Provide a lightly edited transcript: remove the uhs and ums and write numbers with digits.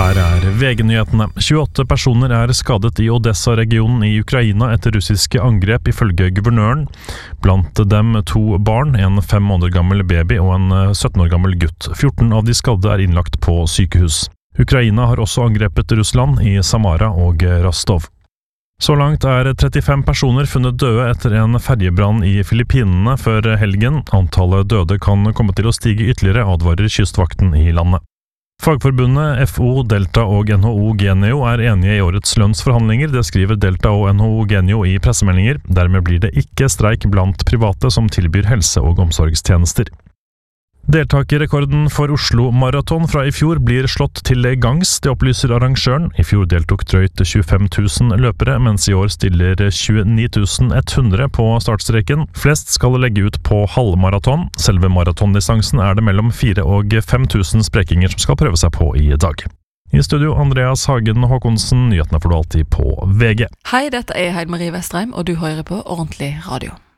Her VG-nyhetene. 28 personer skadet i Odessa-regionen i Ukraina etter russiske angrep, ifølge guvernøren. Blant dem 2 barn, en 5 måneder gammel baby og en 17 år gammel gutt. 14 av de skadde innlagt på sykehus. Ukraina har også angrepet Russland i Samara og Rostov. Så langt 35 personer funnet døde etter en ferjebrann i Filippinene før helgen. Antallet døde kan komme til å stige ytterligere, advarer kystvakten i landet. Fagforbundet FO, Delta og NHO Genio enige i årets lønnsforhandlinger, det skriver Delta og NHO Genio i pressemeldinger. Dermed blir det ikke streik blant private som tilbyr helse- og omsorgstjenester. Deltakerrekorden for Oslo Maraton fra i fjor blir slått til gangs, det opplyser arrangøren. I fjor deltok drøyt 25 000 løpere, mens i år stiller 29 100 på startstreken. Flest skal legge ut på halvmaraton. Selve maratondistansen det mellom 4 og 5 000 sprekinger som skal prøve seg på i dag. I studio Andreas Hagen Håkonsen, nyhetene får du alltid på VG. Hei, dette Heil Marie Vestreim, og du hører på Ordentlig Radio.